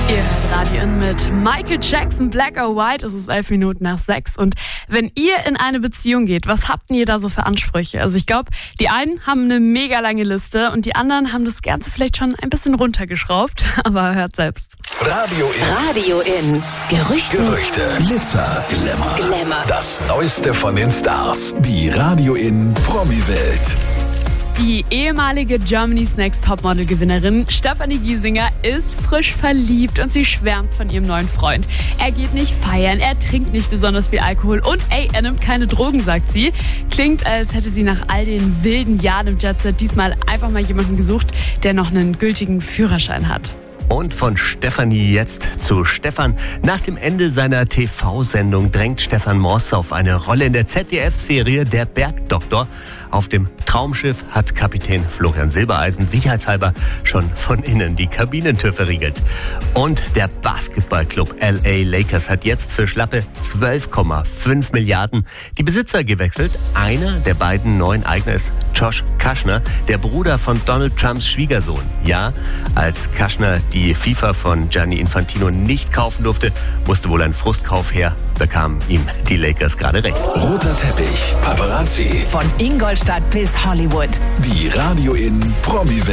Ihr hört Radio In mit Michael Jackson, Black or White. Es ist 11 Minuten nach 6. Und wenn ihr in eine Beziehung geht, was habt ihr da so für Ansprüche? Also ich glaube, die einen haben eine mega lange Liste und die anderen haben das Ganze vielleicht schon ein bisschen runtergeschraubt. Aber hört selbst. Radio In. Radio In. Gerüchte. Glitzer, Glamour. Das Neueste von den Stars. Die Radio In Promi-Welt. Die ehemalige Germany's Next Topmodel-Gewinnerin Stefanie Giesinger ist frisch verliebt und sie schwärmt von ihrem neuen Freund. Er geht nicht feiern, er trinkt nicht besonders viel Alkohol und er nimmt keine Drogen, sagt sie. Klingt, als hätte sie nach all den wilden Jahren im Jetset diesmal einfach mal jemanden gesucht, der noch einen gültigen Führerschein hat. Und von Stefanie jetzt zu Stefan. Nach dem Ende seiner TV-Sendung drängt Stefan Moss auf eine Rolle in der ZDF-Serie Der Bergdoktor. Auf dem Traumschiff hat Kapitän Florian Silbereisen sicherheitshalber schon von innen die Kabinentür verriegelt. Und der Basketballclub LA Lakers hat jetzt für schlappe 12,5 Milliarden die Besitzer gewechselt. Einer der beiden neuen Eigner ist Josh Kushner, der Bruder von Donald Trumps Schwiegersohn. Ja, als Kushner die FIFA von Gianni Infantino nicht kaufen durfte, musste wohl ein Frustkauf her. Da kamen ihm die Lakers gerade recht. Roter Teppich, Paparazzi. Von Ingolstadt bis Hollywood. Die Radio In Promi-Welt.